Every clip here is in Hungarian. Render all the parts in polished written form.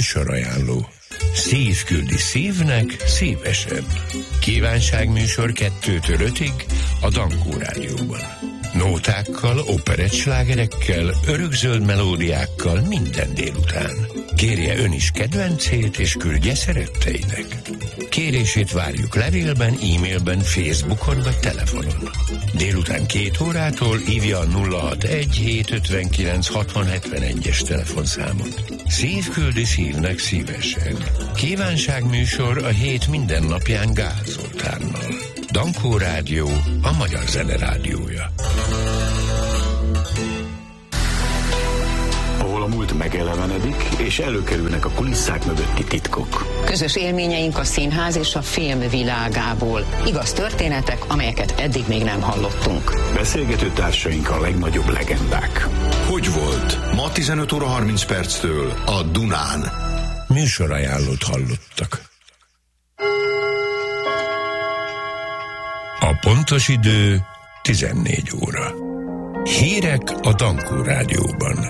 Műsorajánló. Szív küldi szívnek szívesen. Kívánságműsor 2-től 5-ig a Dankó Rádióban. Nótákkal, operettslágerekkel, örökzöld melódiákkal minden délután. Kérje ön is kedvencét, és küldje szeretteinek. Kérését várjuk levélben, e-mailben, Facebookon vagy telefonon. Délután 2 órától hívja a 061-759-6071-es telefonszámot. Szív küldi szívnek szívesen. Kívánságműsor a hét minden napján Gál Zoltánnal. Dankó Rádió, a magyar zene rádiója. Ahol a múlt megelevenedik, és előkerülnek a kulisszák mögötti titkok. Közös élményeink a színház és a film világából. Igaz történetek, amelyeket eddig még nem hallottunk. Beszélgető társaink a legnagyobb legendák. Hogy volt? Ma 15 óra 30 perctől a Dunán. Műsorajánlót hallottak. A pontos idő 14 óra. Hírek a Dankó Rádióban.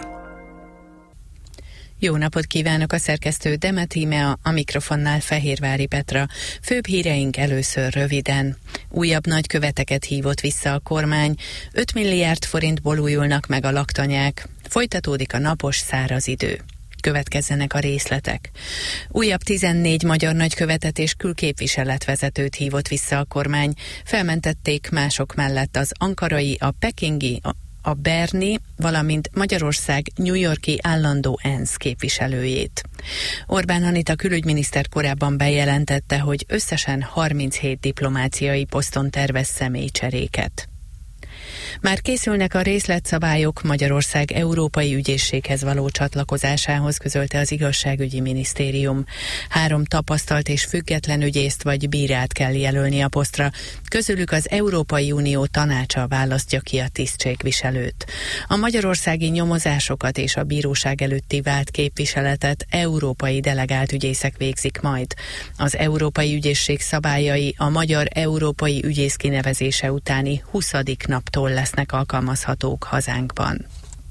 Jó napot kívánok, a szerkesztő Demet Tímea, a mikrofonnál Fehérvári Petra. Főbb híreink először röviden. Újabb nagyköveteket hívott vissza a kormány, 5 milliárd forintból újulnak meg a laktanyák. Folytatódik a napos, száraz idő. Következzenek a részletek. Újabb 14 magyar nagykövetet és külképviseletvezetőt hívott vissza a kormány. Felmentették mások mellett az ankarai, a pekingi, a berni, valamint Magyarország New York-i állandó ENSZ képviselőjét. Orbán Anita külügyminiszter korábban bejelentette, hogy összesen 37 diplomáciai poszton tervez személycseréket. Már készülnek a részletszabályok Magyarország Európai Ügyészséghez való csatlakozásához, közölte az Igazságügyi Minisztérium. 3 tapasztalt és független ügyészt vagy bírát kell jelölni a posztra, közülük az Európai Unió tanácsa választja ki a tisztségviselőt. A magyarországi nyomozásokat és a bíróság előtti vált képviseletet európai delegált ügyészek végzik majd. Az Európai Ügyészség szabályai a magyar európai ügyész kinevezése utáni 20. naptól lesznek alkalmazhatók hazánkban.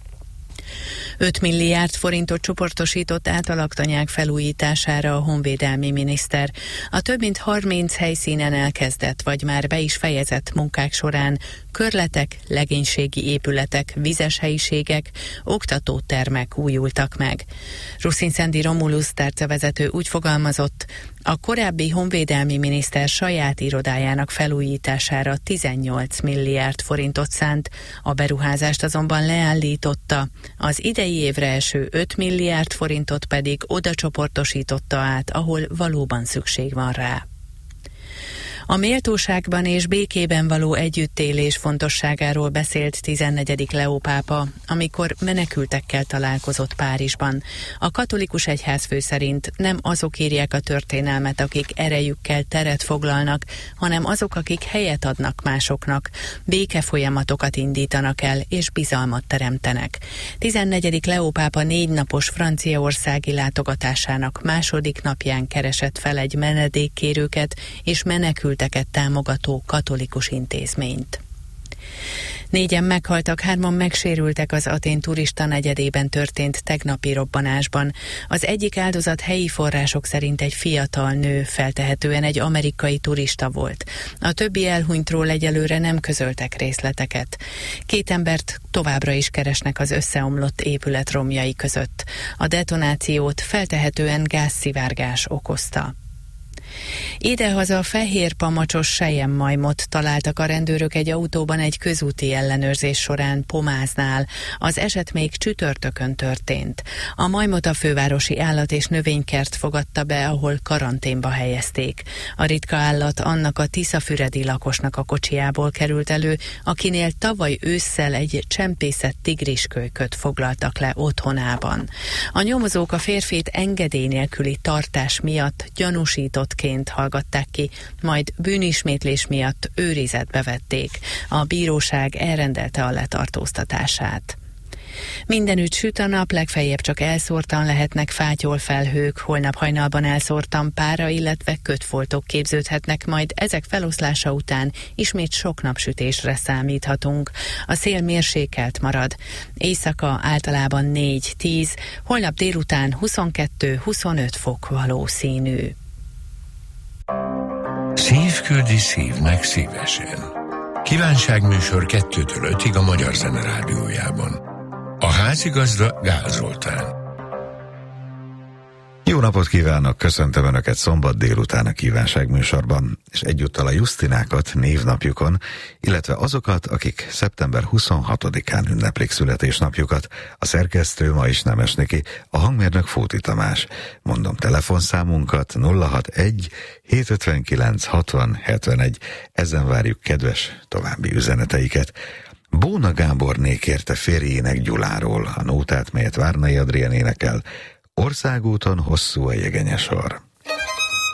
5 milliárd forintot csoportosított át a laktanyák felújítására a honvédelmi miniszter. A több mint 30 helyszínen elkezdett, vagy már be is fejezett munkák során körletek, legénységi épületek, vizes helyiségek, oktatótermek újultak meg. Ruszin-Szendi Romulus tárcavezető úgy fogalmazott, a korábbi honvédelmi miniszter saját irodájának felújítására 18 milliárd forintot szánt, a beruházást azonban leállította, az idei évre eső 5 milliárd forintot pedig oda csoportosította át, ahol valóban szükség van rá. A méltóságban és békében való együttélés fontosságáról beszélt 14. Leó pápa, amikor menekültekkel találkozott Párizsban. A katolikus egyházfő szerint nem azok írják a történelmet, akik erejükkel teret foglalnak, hanem azok, akik helyet adnak másoknak, békefolyamatokat indítanak el és bizalmat teremtenek. 14. Leó pápa 4 napos franciaországi látogatásának második napján keresett fel egy menedékkérőket és menekülteket támogató katolikus intézményt. 4-en meghaltak, 3-an megsérültek az Atén turista negyedében történt tegnapi robbanásban. Az egyik áldozat helyi források szerint egy fiatal nő, feltehetően egy amerikai turista volt. A többi elhunytról egyelőre nem közöltek részleteket. 2 embert továbbra is keresnek az összeomlott épület romjai között. A detonációt feltehetően gázszivárgás okozta. Idehaza fehér pamacsos selyemmajmot találtak a rendőrök egy autóban egy közúti ellenőrzés során Pomáznál. Az eset még csütörtökön történt. A majmot a fővárosi állat- és növénykert fogadta be, ahol karanténba helyezték. A ritka állat annak a tiszafüredi lakosnak a kocsiából került elő, akinél tavaly ősszel egy csempészett tigriskölyköt foglaltak le otthonában. A nyomozók a férfit engedély nélküli tartás miatt gyanúsítottként hallgatták ki, majd bűnismétlés miatt őrizetbe vették. A bíróság elrendelte a letartóztatását. Mindenütt süt a nap, legfeljebb csak elszórtan lehetnek fátyolfelhők, holnap hajnalban elszórtan pára, illetve kötfoltok képződhetnek, majd ezek feloszlása után ismét sok napsütésre számíthatunk. A szél mérsékelt marad. Éjszaka általában 4-10, holnap délután 22-25 fok valószínű. Szív küldi szívnek szívesen. Kívánságműsor 2-től 5-ig a Magyar Zene Rádiójában. A házigazda Gál Zoltán. Jó napot kívánok, köszöntöm Önöket szombat délután a kívánságműsorban, és egyúttal a Jusztinákat névnapjukon, illetve azokat, akik szeptember 26-án ünneplik születésnapjukat. A szerkesztő ma is Nemes Niki, a hangmérnök Fóti Tamás. Mondom telefonszámunkat 061 759 60 71. Ezen várjuk kedves további üzeneteiket. Bóna Gáborné kérte férjének Gyuláról a nótát, melyet Várnai Adrián énekel. Országúton hosszú a jegenyesor.